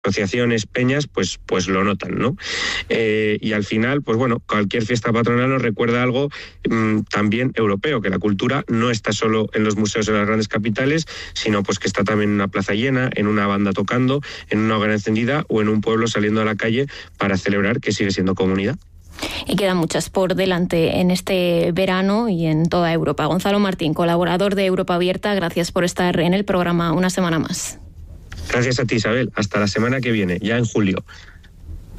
asociaciones, peñas, pues lo notan, ¿no? Y al final, pues bueno, cualquier fiesta patronal nos recuerda algo también europeo, que la cultura no está solo en los museos de las grandes capitales, sino pues que está también en una plaza llena, en una banda tocando, en una hoguera encendida o en un pueblo saliendo a la calle para celebrar que sigue siendo comunidad. Y quedan muchas por delante en este verano y en toda Europa. Gonzalo Martín, colaborador de Europa Abierta, gracias por estar en el programa una semana más. Gracias a ti, Isabel. Hasta la semana que viene, ya en julio.